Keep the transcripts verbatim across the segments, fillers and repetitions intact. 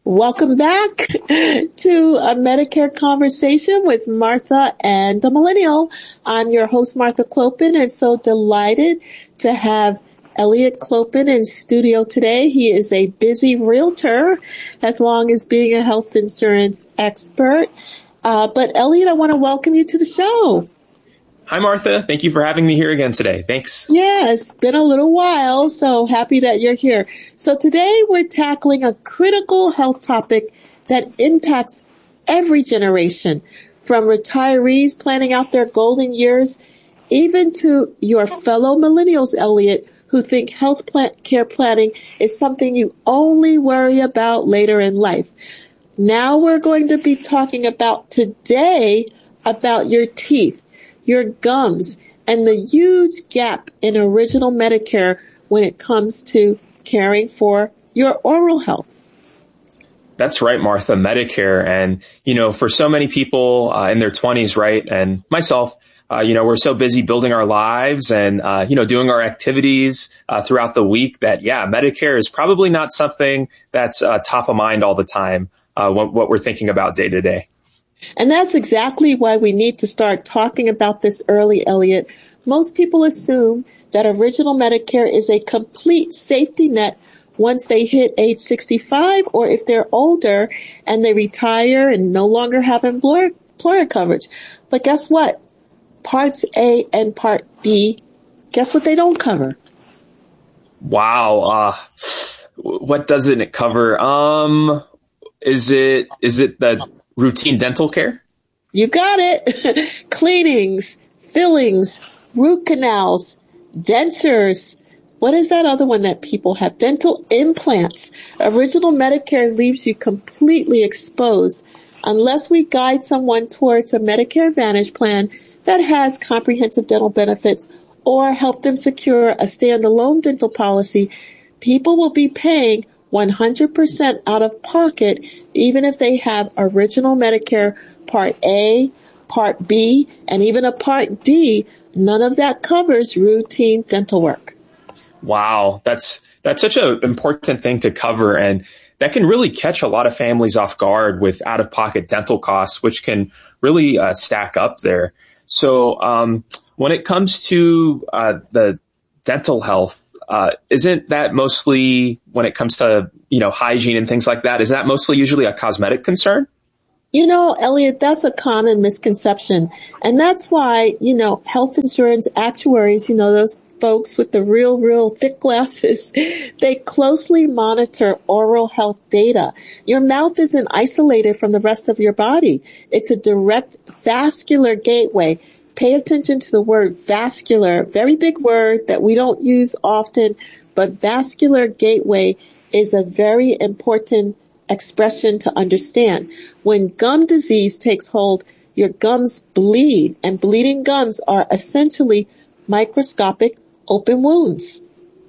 Welcome back to a Medicare conversation with Martha and the Millennial. I'm your host, Martha Clopin, and so delighted to have Elliot Clopin in studio today. He is a busy realtor as long as being a health insurance expert. Uh, but Elliot, I want to welcome you to the show. Hi, Martha. Thank you for having me here again today. Thanks. Yeah, it's been a little while, so happy that you're here. So today we're tackling a critical health topic that impacts every generation, from retirees planning out their golden years, even to your fellow millennials, Elliot, who think health plan- care planning is something you only worry about later in life. Now we're going to be talking about today about your teeth, your gums, and the huge gap in original Medicare when it comes to caring for your oral health. That's right, Martha, Medicare. And, you know, for so many people uh, in their twenties, right, and myself, uh, you know, we're so busy building our lives and, uh, you know, doing our activities uh, throughout the week that, yeah, Medicare is probably not something that's uh, top of mind all the time, uh, what, what we're thinking about day to day. And that's exactly why we need to start talking about this early, Elliot. Most people assume that original Medicare is a complete safety net once they hit age sixty-five, or if they're older and they retire and no longer have employer, employer coverage. But guess what? Parts A and Part B, guess what they don't cover? Wow. Uh, what doesn't it cover? Um, is it, is it the routine dental care? You got it. Cleanings, fillings, root canals, dentures. What is that other one that people have? Dental implants. Original Medicare leaves you completely exposed unless we guide someone towards a Medicare Advantage plan that has comprehensive dental benefits or help them secure a standalone dental policy. People will be paying one hundred percent out of pocket, even if they have original Medicare Part A, Part B, and even a Part D. None of that covers routine dental work. Wow, that's that's such an important thing to cover, and that can really catch a lot of families off guard with out-of-pocket dental costs, which can really uh, stack up there. So um, when it comes to uh, the dental health, Uh, isn't that mostly when it comes to, you know, hygiene and things like that? Is that mostly usually a cosmetic concern? You know, Elliot, that's a common misconception. And that's why, you know, health insurance actuaries, you know, those folks with the real, real thick glasses, they closely monitor oral health data. Your mouth isn't isolated from the rest of your body. It's a direct vascular gateway. Pay attention to the word vascular, very big word that we don't use often, but vascular gateway is a very important expression to understand. When gum disease takes hold, your gums bleed, and bleeding gums are essentially microscopic open wounds.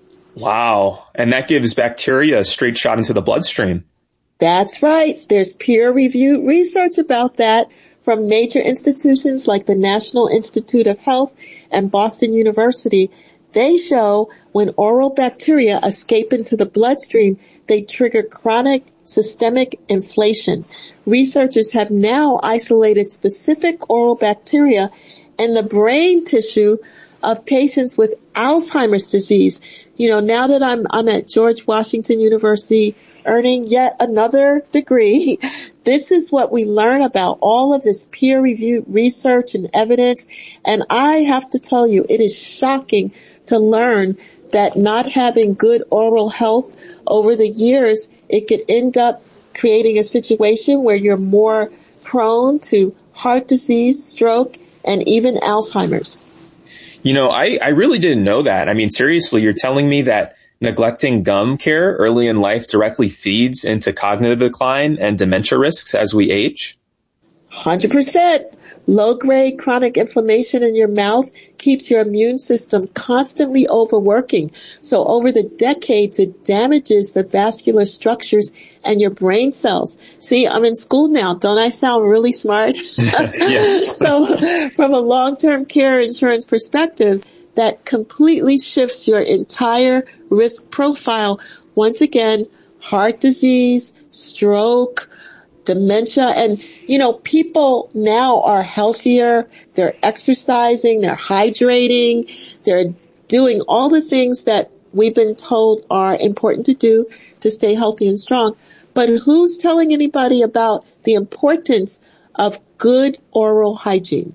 Wow. And that gives bacteria a straight shot into the bloodstream. That's right. There's peer-reviewed research about that from major institutions like the National Institute of Health and Boston University. They show when oral bacteria escape into the bloodstream, they trigger chronic systemic inflation. Researchers have now isolated specific oral bacteria in the brain tissue of patients with Alzheimer's disease. You know, now that I'm, I'm at George Washington University earning yet another degree, this is what we learn about all of this peer-reviewed research and evidence. And I have to tell you, it is shocking to learn that not having good oral health over the years, it could end up creating a situation where you're more prone to heart disease, stroke, and even Alzheimer's. You know, I, I really didn't know that. I mean, seriously, you're telling me that neglecting gum care early in life directly feeds into cognitive decline and dementia risks as we age? one hundred percent. Low-grade chronic inflammation in your mouth keeps your immune system constantly overworking. So over the decades, it damages the vascular structures and your brain cells. See, I'm in school now. Don't I sound really smart? Yes. So from a long-term care insurance perspective, that completely shifts your entire risk profile. Once again, heart disease, stroke, dementia. And, you know, people now are healthier. They're exercising, they're hydrating, they're doing all the things that we've been told are important to do to stay healthy and strong. But who's telling anybody about the importance of good oral hygiene?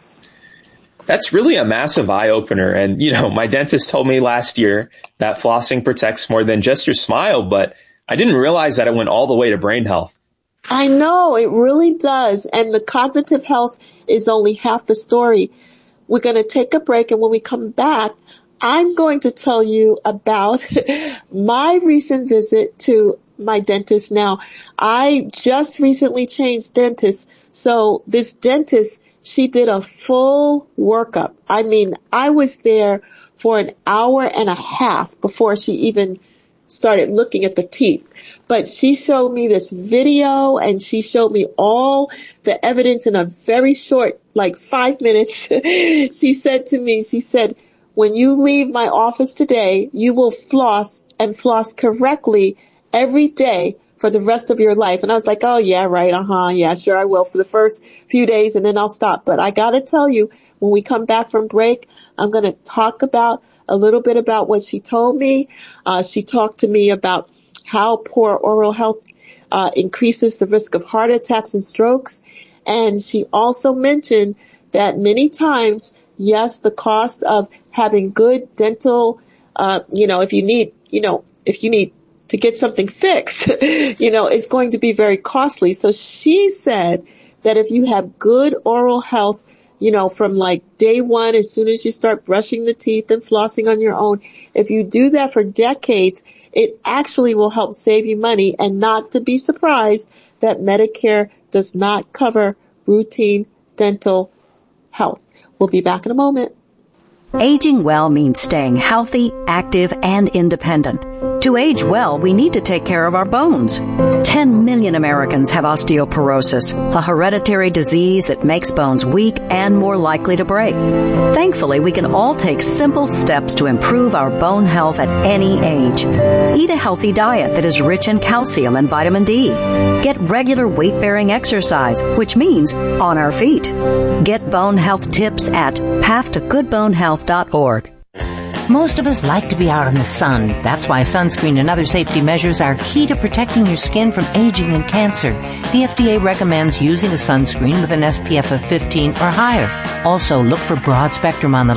That's really a massive eye-opener. And, you know, my dentist told me last year that flossing protects more than just your smile, but I didn't realize that it went all the way to brain health. I know, it really does. And the cognitive health is only half the story. We're going to take a break, and when we come back, I'm going to tell you about my recent visit to my dentist. Now, I just recently changed dentists, so this dentist, she did a full workup. I mean, I was there for an hour and a half before she even started looking at the teeth. But she showed me this video, and she showed me all the evidence in a very short, like five minutes. She said to me, she said, when you leave my office today, you will floss and floss correctly every day for the rest of your life. And I was like, oh yeah, right. Uh-huh. Yeah, sure I will for the first few days, and then I'll stop. But I got to tell you, when we come back from break, I'm going to talk about a little bit about what she told me. Uh, she talked to me about how poor oral health uh, increases the risk of heart attacks and strokes. And she also mentioned that many times, yes, the cost of having good dental, uh, you know, if you need, you know, if you need to get something fixed, you know, is going to be very costly. So she said that if you have good oral health, you know, from like day one, as soon as you start brushing the teeth and flossing on your own, if you do that for decades, it actually will help save you money. And not to be surprised that Medicare does not cover routine dental health. We'll be back in a moment. Aging well means staying healthy, active, and independent. To age well, we need to take care of our bones. Ten million Americans have osteoporosis, a hereditary disease that makes bones weak and more likely to break. Thankfully, we can all take simple steps to improve our bone health at any age. Eat a healthy diet that is rich in calcium and vitamin D. Get regular weight-bearing exercise, which means on our feet. Get bone health tips at path to good bone health dot org. Most of us like to be out in the sun. That's why sunscreen and other safety measures are key to protecting your skin from aging and cancer. The F D A recommends using a sunscreen with an S P F of fifteen or higher. Also, look for broad spectrum on the